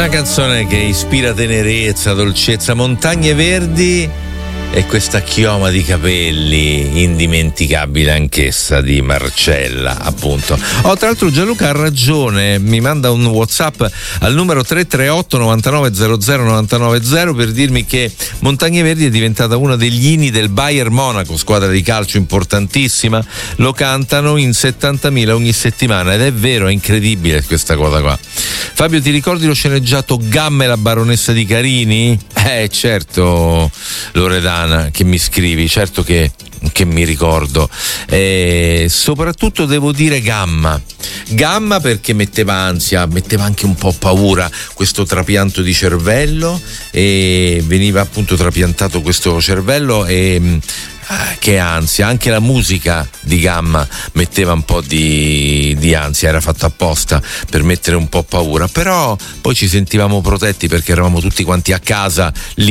Una canzone che ispira tenerezza, dolcezza, montagne verdi e questa chioma di capelli indimenticabile anch'essa di Marcella, appunto. Tra l'altro Gianluca ha ragione, mi manda un WhatsApp al numero 338 99 00 990 per dirmi che Montagne Verdi è diventata una degli inni del Bayern Monaco, squadra di calcio importantissima. Lo cantano in 70.000 ogni settimana ed è vero, è incredibile questa cosa qua. Fabio, ti ricordi lo sceneggiato Gamma e la baronessa di Carini? Certo, Loredana, che mi scrivi, certo che mi ricordo. Soprattutto devo dire Gamma perché metteva ansia, metteva anche un po' paura questo trapianto di cervello, e veniva appunto trapiantato questo cervello e che ansia, anche la musica di Gamma metteva un po' di ansia, era fatta apposta per mettere un po' paura, però poi ci sentivamo protetti perché eravamo tutti quanti a casa lì